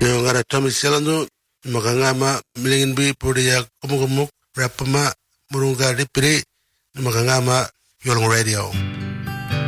ngara Tommy Selando magangama milingin bi podia kumugumuk rapama murunga dipiri magangama Yolong Radio.